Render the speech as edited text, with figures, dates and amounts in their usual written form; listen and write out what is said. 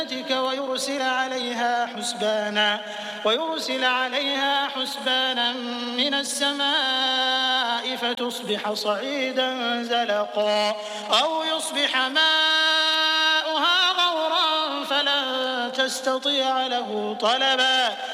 ويرسل عليها حسبانا من السماء فتصبح صعيدا زلقا أو يصبح ماؤها غورا فلن تستطيع له طلبا